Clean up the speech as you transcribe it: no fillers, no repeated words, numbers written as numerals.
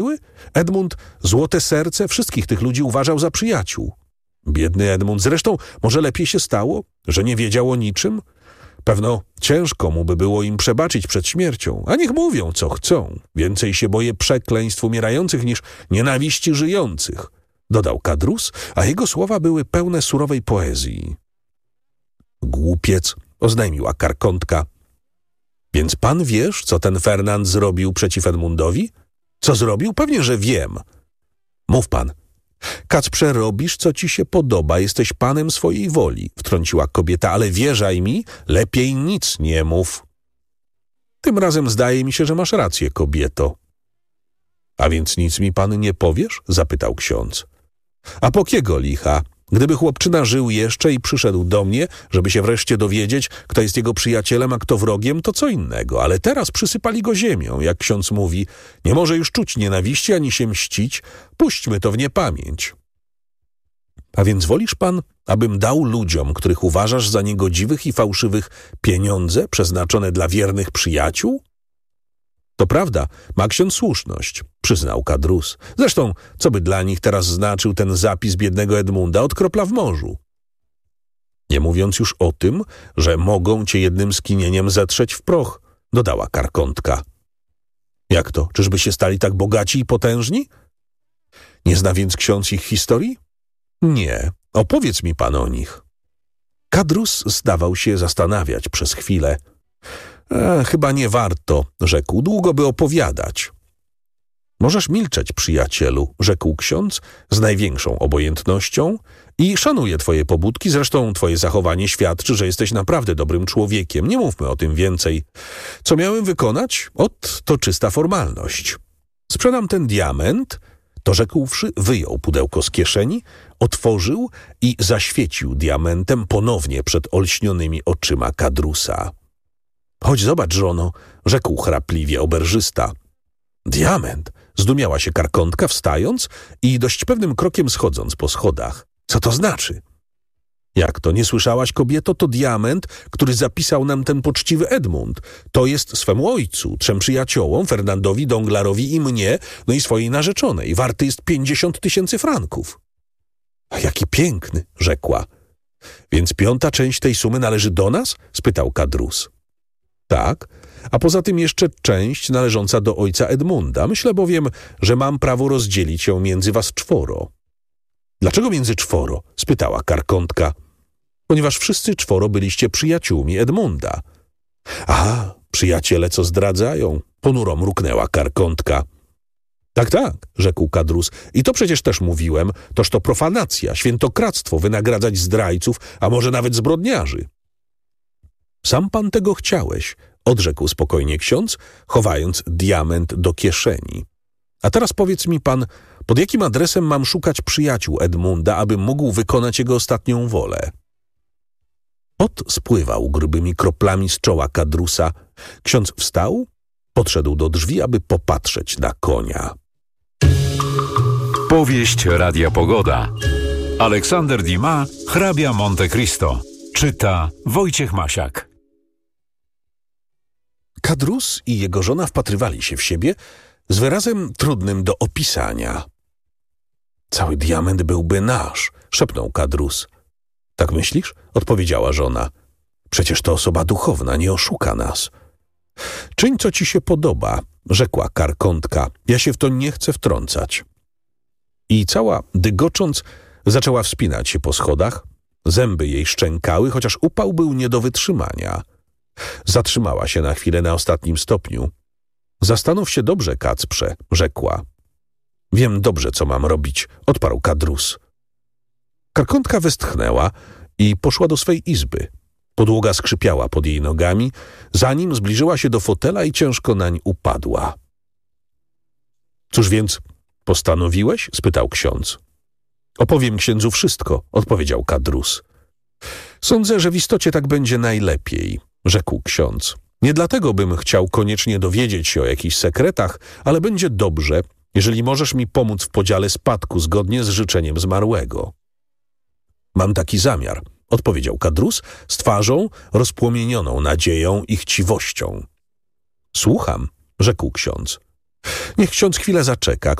Edmund, złote serce, wszystkich tych ludzi uważał za przyjaciół. Biedny Edmund, zresztą może lepiej się stało, że nie wiedział o niczym? Pewno ciężko mu by było im przebaczyć przed śmiercią, a niech mówią, co chcą. Więcej się boję przekleństw umierających niż nienawiści żyjących, dodał Kadrus, a jego słowa były pełne surowej poezji. Głupiec, oznajmiła Karkątka. Więc pan wiesz, co ten Fernand zrobił przeciw Edmundowi? Co zrobił? Pewnie, że wiem. Mów pan. Kacprze, robisz, co ci się podoba, jesteś panem swojej woli, wtrąciła kobieta, ale wierzaj mi, lepiej nic nie mów. Tym razem zdaje mi się, że masz rację, kobieto. A więc nic mi pan nie powiesz? Zapytał ksiądz. A po kiego licha? Gdyby chłopczyna żył jeszcze i przyszedł do mnie, żeby się wreszcie dowiedzieć, kto jest jego przyjacielem, a kto wrogiem, to co innego. Ale teraz przysypali go ziemią, jak ksiądz mówi. Nie może już czuć nienawiści, ani się mścić. Puśćmy to w niepamięć. A więc wolisz pan, abym dał ludziom, których uważasz za niegodziwych i fałszywych, pieniądze przeznaczone dla wiernych przyjaciół? To prawda, ma ksiądz słuszność, przyznał Kadrus. Zresztą, co by dla nich teraz znaczył ten zapis biednego Edmunda od kropla w morzu? Nie mówiąc już o tym, że mogą cię jednym skinieniem zetrzeć w proch, dodała Karkątka. Jak to? Czyżby się stali tak bogaci i potężni? Nie zna więc ksiądz ich historii? Nie. Opowiedz mi pan o nich. Kadrus zdawał się zastanawiać przez chwilę. Chyba nie warto, rzekł, długo by opowiadać. Możesz milczeć, przyjacielu, rzekł ksiądz z największą obojętnością i szanuję twoje pobudki, zresztą twoje zachowanie świadczy, że jesteś naprawdę dobrym człowiekiem. Nie mówmy o tym więcej. Co miałem wykonać? To czysta formalność. Sprzedam ten diament, to rzekłszy, wyjął pudełko z kieszeni, otworzył i zaświecił diamentem ponownie przed olśnionymi oczyma Kadrusa. Chodź, zobacz, żono, rzekł chrapliwie oberżysta. Diament, zdumiała się Karkątka, wstając i dość pewnym krokiem schodząc po schodach. Co to znaczy? Jak to, nie słyszałaś, kobieto? To diament, który zapisał nam ten poczciwy Edmund. To jest swemu ojcu, 3 przyjaciołom, Fernandowi, Donglarowi i mnie, no i swojej narzeczonej. Warty jest 50 000 franków. A jaki piękny, rzekła. Więc 5. część tej sumy należy do nas? Spytał Kadrus. Tak, a poza tym jeszcze część należąca do ojca Edmunda. Myślę bowiem, że mam prawo rozdzielić ją między was 4. Dlaczego między 4? Spytała Karkątka. Ponieważ wszyscy 4 byliście przyjaciółmi Edmunda. Aha, przyjaciele, co zdradzają, ponuro mruknęła Karkątka. Tak, rzekł Kadrus. I to przecież też mówiłem, toż to profanacja, świętokradztwo wynagradzać zdrajców, a może nawet zbrodniarzy. Sam pan tego chciałeś, odrzekł spokojnie ksiądz, chowając diament do kieszeni. A teraz powiedz mi pan, pod jakim adresem mam szukać przyjaciół Edmunda, abym mógł wykonać jego ostatnią wolę? Pot spływał grubymi kroplami z czoła Kadrusa. Ksiądz wstał, podszedł do drzwi, aby popatrzeć na konia. Powieść Radia Pogoda. Aleksander Dumas, hrabia Monte Cristo. Czyta Wojciech Masiak. Kadrus i jego żona wpatrywali się w siebie z wyrazem trudnym do opisania. Cały diament byłby nasz, szepnął Kadrus. Tak myślisz? Odpowiedziała żona. Przecież to osoba duchowna, nie oszuka nas. Czyń, co ci się podoba, rzekła Karkątka. Ja się w to nie chcę wtrącać. I cała, dygocząc, zaczęła wspinać się po schodach. Zęby jej szczękały, chociaż upał był nie do wytrzymania. Zatrzymała się na chwilę na ostatnim stopniu. Zastanów się dobrze, Kacprze, rzekła. Wiem dobrze, co mam robić, odparł Kadrus. Karkątka westchnęła i poszła do swej izby. Podłoga skrzypiała pod jej nogami, zanim zbliżyła się do fotela i ciężko nań upadła. Cóż więc postanowiłeś? Spytał ksiądz. Opowiem księdzu wszystko, odpowiedział Kadrus. Sądzę, że w istocie tak będzie najlepiej, rzekł ksiądz. Nie dlatego bym chciał koniecznie dowiedzieć się o jakichś sekretach, ale będzie dobrze, jeżeli możesz mi pomóc w podziale spadku zgodnie z życzeniem zmarłego. Mam taki zamiar, odpowiedział Kadrus z twarzą rozpłomienioną nadzieją i chciwością. Słucham, rzekł ksiądz. Niech ksiądz chwilę zaczeka.